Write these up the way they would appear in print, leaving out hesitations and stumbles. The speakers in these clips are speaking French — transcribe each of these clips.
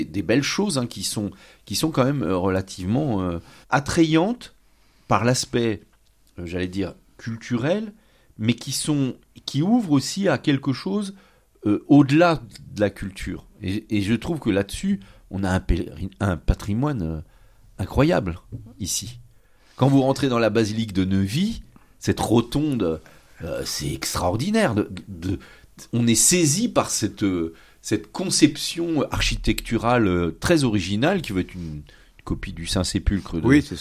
des belles choses qui sont quand même relativement attrayantes par l'aspect, j'allais dire, culturel, mais qui ouvrent aussi à quelque chose au-delà de la culture. Et je trouve que là-dessus, on a un patrimoine incroyable ici. Quand vous rentrez dans la basilique de Neuvy, cette rotonde, c'est extraordinaire. On est saisi par cette conception architecturale très originale qui veut être une copie du Saint-Sépulcre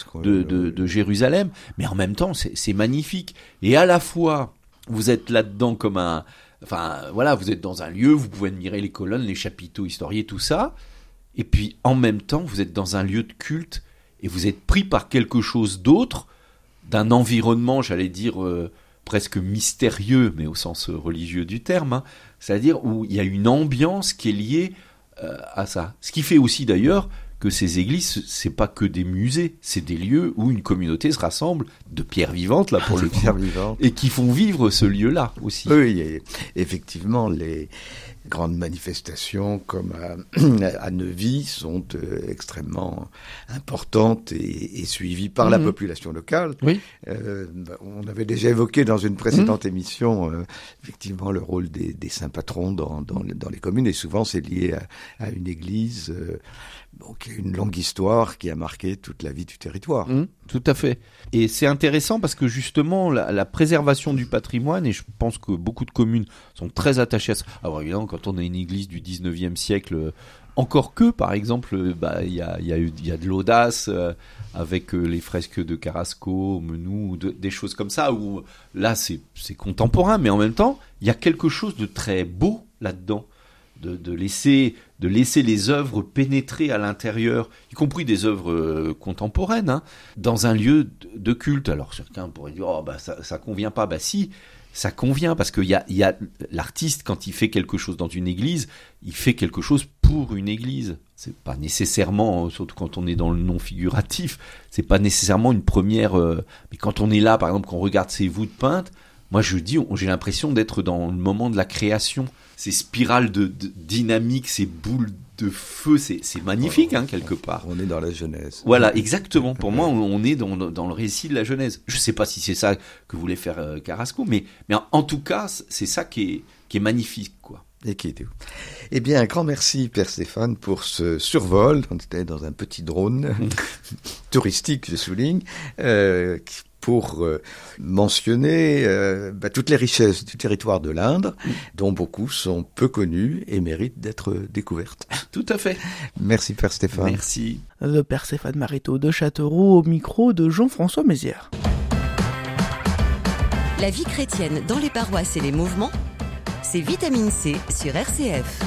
de Jérusalem. Mais en même temps, c'est magnifique. Et à la fois, vous êtes là-dedans comme un... Enfin, voilà, vous êtes dans un lieu, vous pouvez admirer les colonnes, les chapiteaux historiés, tout ça. Et puis, en même temps, vous êtes dans un lieu de culte et vous êtes pris par quelque chose d'autre, d'un environnement, j'allais dire, presque mystérieux, mais au sens religieux du terme, c'est-à-dire où il y a une ambiance qui est liée à ça. Ce qui fait aussi, d'ailleurs, que ces églises, c'est pas que des musées, c'est des lieux où une communauté se rassemble de pierres vivantes, là, pour le coup, et qui font vivre ce lieu-là aussi. Oui, effectivement, les grandes manifestations comme à Neuvy sont extrêmement importantes et suivies par la population locale. Oui. On avait déjà évoqué dans une précédente émission effectivement le rôle des saints patrons dans les communes, et souvent c'est lié à une église qui a une longue histoire qui a marqué toute la vie du territoire. Tout à fait. Et c'est intéressant parce que justement, la préservation du patrimoine, et je pense que beaucoup de communes sont très attachées à ça. Alors évidemment, quand on a une église du 19e siècle, encore que, par exemple, il y a de l'audace avec les fresques de Carrasco, Menou, des choses comme ça, où là, c'est contemporain, mais en même temps, il y a quelque chose de très beau là-dedans. De laisser les œuvres pénétrer à l'intérieur, y compris des œuvres contemporaines, dans un lieu de culte. Alors certains pourraient dire ça convient pas. Si, ça convient parce qu'il y a l'artiste, quand il fait quelque chose dans une église, il fait quelque chose pour une église. C'est pas nécessairement, surtout quand on est dans le non figuratif, c'est pas nécessairement une première. Mais quand on est là, par exemple, qu'on regarde ces voûtes peintes, moi j'ai l'impression d'être dans le moment de la création. Ces spirales de dynamique, ces boules de feu, c'est magnifique, quelque part. On est dans la Genèse. Voilà, exactement. Pour moi, on est dans le récit de la Genèse. Je ne sais pas si c'est ça que voulait faire Carrasco, mais en tout cas, c'est ça qui est magnifique, quoi. Et qui était. Eh bien, un grand merci, Père Stéphane, pour ce survol. On était dans un petit drone touristique, je souligne, pour mentionner toutes les richesses du territoire de l'Indre, dont beaucoup sont peu connues et méritent d'être découvertes. Tout à fait. Merci, Père Stéphane. Merci. Le Père Stéphane Mariteau de Châteauroux au micro de Jean-François Mézières. La vie chrétienne dans les paroisses et les mouvements, c'est Vitamine C sur RCF.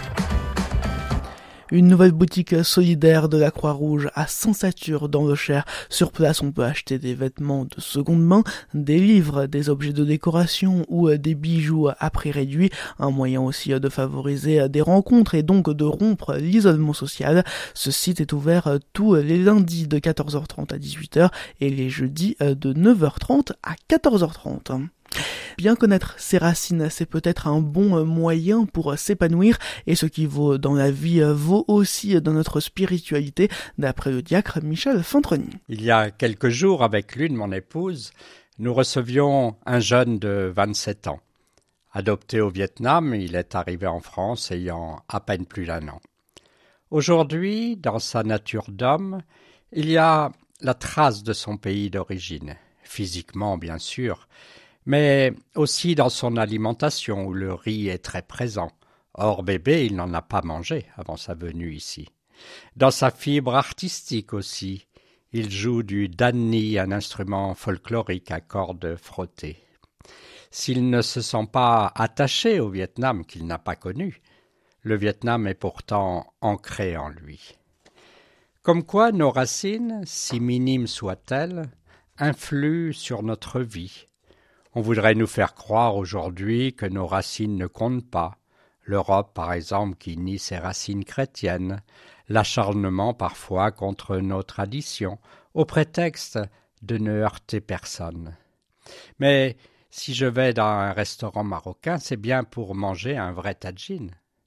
Une nouvelle boutique solidaire de la Croix-Rouge à Saint-Satur dans le Cher. Sur place, on peut acheter des vêtements de seconde main, des livres, des objets de décoration ou des bijoux à prix réduit. Un moyen aussi de favoriser des rencontres et donc de rompre l'isolement social. Ce site est ouvert tous les lundis de 14h30 à 18h et les jeudis de 9h30 à 14h30. Bien connaître ses racines, c'est peut-être un bon moyen pour s'épanouir, et ce qui vaut dans la vie vaut aussi dans notre spiritualité, d'après le diacre Michel Fantroni. Il y a quelques jours, avec Lune, mon épouse, nous recevions un jeune de 27 ans. Adopté au Vietnam, il est arrivé en France ayant à peine plus d'1 an. Aujourd'hui, dans sa nature d'homme, il y a la trace de son pays d'origine, physiquement bien sûr, mais aussi dans son alimentation où le riz est très présent. Or, bébé, il n'en a pas mangé avant sa venue ici. Dans sa fibre artistique aussi, il joue du danny, un instrument folklorique à cordes frottées. S'il ne se sent pas attaché au Vietnam qu'il n'a pas connu, le Vietnam est pourtant ancré en lui. Comme quoi nos racines, si minimes soient-elles, influent sur notre vie. On voudrait nous faire croire aujourd'hui que nos racines ne comptent pas. L'Europe, par exemple, qui nie ses racines chrétiennes, l'acharnement parfois contre nos traditions, au prétexte de ne heurter personne. Mais si je vais dans un restaurant marocain, c'est bien pour manger un vrai tagine.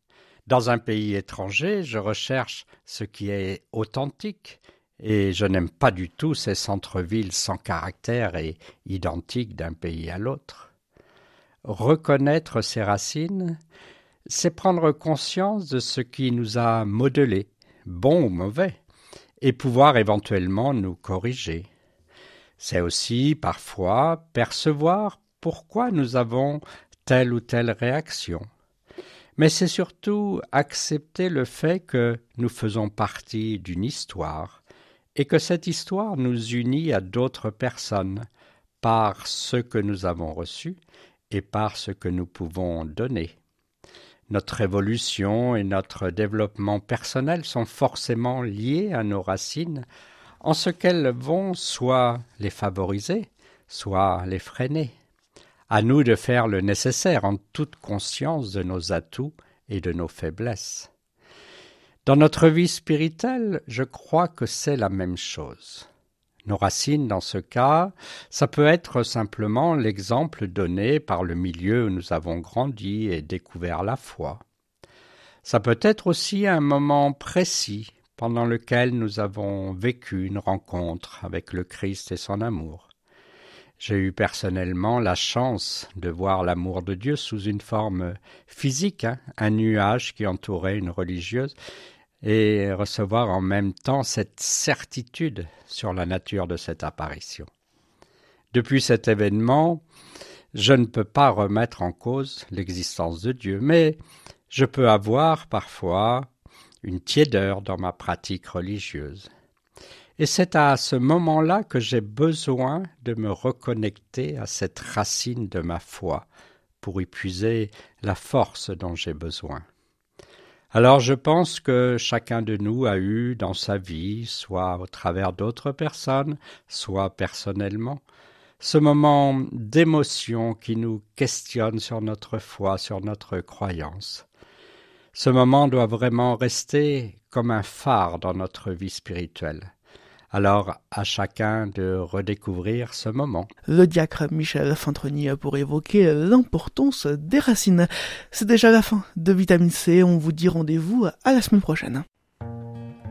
Dans un pays étranger, je recherche ce qui est authentique et je n'aime pas du tout ces centres-villes sans caractère et identiques d'un pays à l'autre. Reconnaître ses racines, c'est prendre conscience de ce qui nous a modelés, bon ou mauvais, et pouvoir éventuellement nous corriger. C'est aussi, parfois, percevoir pourquoi nous avons telle ou telle réaction. Mais c'est surtout accepter le fait que nous faisons partie d'une histoire et que cette histoire nous unit à d'autres personnes par ce que nous avons reçu et par ce que nous pouvons donner. Notre évolution et notre développement personnel sont forcément liés à nos racines en ce qu'elles vont soit les favoriser, soit les freiner. À nous de faire le nécessaire en toute conscience de nos atouts et de nos faiblesses. Dans notre vie spirituelle, je crois que c'est la même chose. Nos racines, dans ce cas, ça peut être simplement l'exemple donné par le milieu où nous avons grandi et découvert la foi. Ça peut être aussi un moment précis pendant lequel nous avons vécu une rencontre avec le Christ et son amour. J'ai eu personnellement la chance de voir l'amour de Dieu sous une forme physique, un nuage qui entourait une religieuse, et recevoir en même temps cette certitude sur la nature de cette apparition. Depuis cet événement, je ne peux pas remettre en cause l'existence de Dieu, mais je peux avoir parfois une tiédeur dans ma pratique religieuse. Et c'est à ce moment-là que j'ai besoin de me reconnecter à cette racine de ma foi pour y puiser la force dont j'ai besoin. Alors je pense que chacun de nous a eu dans sa vie, soit au travers d'autres personnes, soit personnellement, ce moment d'émotion qui nous questionne sur notre foi, sur notre croyance. Ce moment doit vraiment rester comme un phare dans notre vie spirituelle. Alors, à chacun de redécouvrir ce moment. Le diacre Michel Fintrenis pour évoquer l'importance des racines. C'est déjà la fin de Vitamine C. On vous dit rendez-vous à la semaine prochaine.